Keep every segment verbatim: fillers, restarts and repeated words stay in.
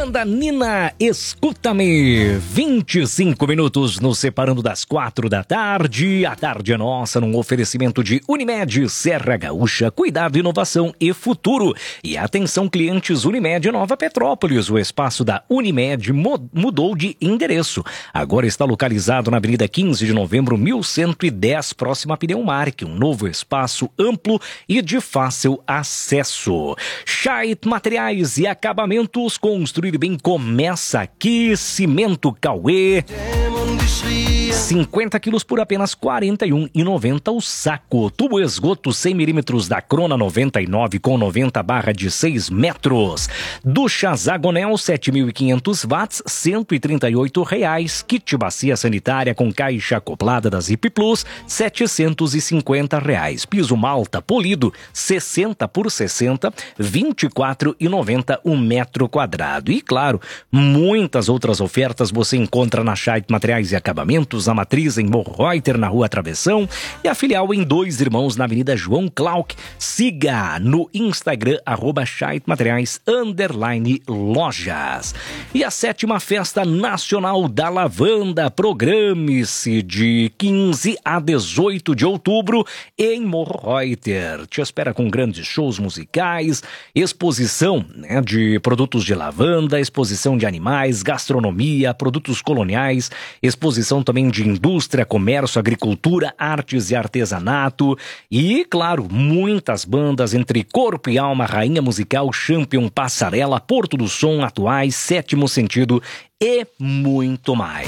Banda Nina, escuta-me. vinte e cinco minutos nos separando das quatro da tarde. A tarde é nossa num oferecimento de Unimed, Serra Gaúcha, cuidado, inovação e futuro. E atenção, clientes Unimed Nova Petrópolis. O espaço da Unimed mudou de endereço. Agora está localizado na Avenida quinze de novembro, mil cento e dez, próxima a Pneumark. Um novo espaço amplo e de fácil acesso. Scheidt Materiais e Acabamentos, construir bem começa aqui. Cimento Cauê, cinquenta quilos por apenas quarenta e um reais e noventa centavos o saco. Tubo esgoto cem milímetros da Crona noventa e nove com noventa barra de seis metros. Ducha Zagonel sete mil e quinhentos watts, cento e trinta e oito reais. Kit bacia sanitária com caixa acoplada da Zip Plus, setecentos e cinquenta reais. Piso malta polido sessenta por sessenta, vinte e quatro reais e noventa centavos um metro quadrado. E claro, muitas outras ofertas você encontra na Scheidt Materiais e Acabamentos, a matriz em Morreuter, na Rua Travessão, e a filial em Dois Irmãos, na Avenida João Clark. Siga no Instagram, arroba Scheidt Materiais, underline lojas. E a sétima Festa Nacional da Lavanda, programe-se de quinze a dezoito de outubro em Morreuter. Te espera com grandes shows musicais, exposição, né, de produtos de lavanda, exposição de animais, gastronomia, produtos coloniais, exposição também de indústria, comércio, agricultura, artes e artesanato e, claro, muitas bandas entre Corpo e Alma, Rainha Musical, Champion, Passarela, Porto do Som, Atuais, Sétimo Sentido e muito mais.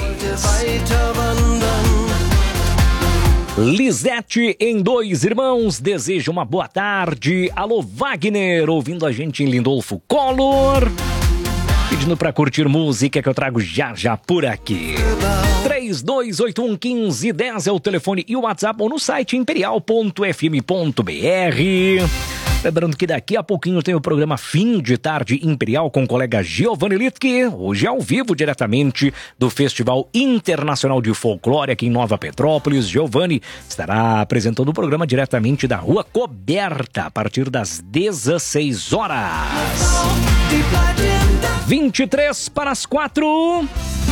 Lisete em Dois Irmãos deseja uma boa tarde. Alô, Wagner, ouvindo a gente em Lindolfo Collor. Pedindo pra curtir música que eu trago já já por aqui. três dois oito um, um cinco um zero é o telefone e o WhatsApp ou no site imperial ponto f m ponto b r. Lembrando que daqui a pouquinho tem o programa Fim de Tarde Imperial com o colega Giovanni Litke, hoje ao vivo diretamente do Festival Internacional de Folclore aqui em Nova Petrópolis. Giovanni estará apresentando o programa diretamente da Rua Coberta a partir das dezesseis horas. vinte e três para as quatro.